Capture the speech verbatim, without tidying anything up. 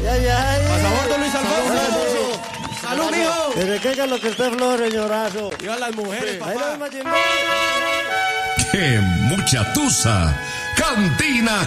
Ay, ay. Pasaporte Luis Alfonso. Salud, mijo. Desde que es lo que usted flore, señorazo. Viva las mujeres, papá. Ahí lo ves, Machimba. ¡Qué mucha tusa! Cantina